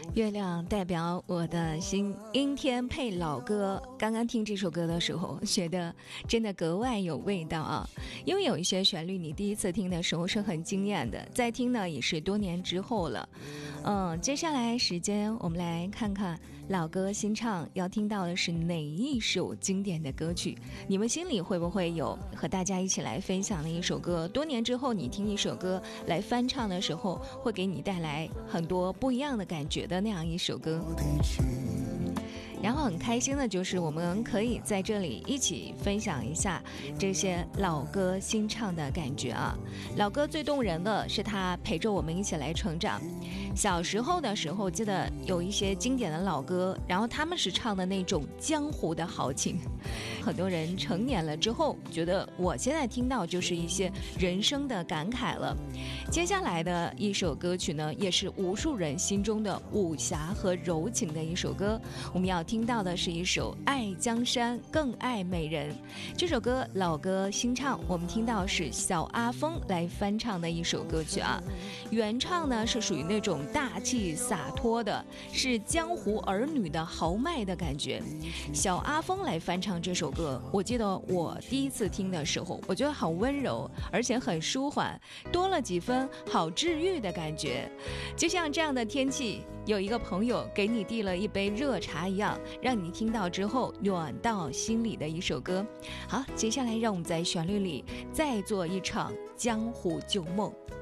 月亮代表我的心，阴天配老歌。刚刚听这首歌的时候，觉得真的格外有味道啊！因为有一些旋律，你第一次听的时候是很惊艳的，再听呢也是多年之后了。接下来时间我们来看看老歌新唱要听到的是哪一首经典的歌曲。你们心里会不会有和大家一起来分享的一首歌？多年之后你听一首歌来翻唱的时候，会给你带来很多不一样的感觉的那样一首歌。然后很开心的就是我们可以在这里一起分享一下这些老歌新唱的感觉啊。老歌最动人的是它陪着我们一起来成长。小时候的时候记得有一些经典的老歌，然后他们是唱的那种江湖的豪情。很多人成年了之后觉得我现在听到就是一些人生的感慨了。接下来的一首歌曲呢，也是无数人心中的武侠和柔情的一首歌。我们要听到的是一首《爱江山更爱美人》。这首歌老歌新唱，我们听到是小阿峰来翻唱的一首歌曲啊。原唱呢是属于那种大气洒脱的，是江湖儿女的豪迈的感觉。小阿峰来翻唱这首歌，我记得我第一次听的时候，我觉得好温柔，而且很舒缓，多了几分好治愈的感觉。就像这样的天气，有一个朋友给你递了一杯热茶一样，让你听到之后暖到心里的一首歌。好，接下来让我们在旋律里再做一场江湖旧梦。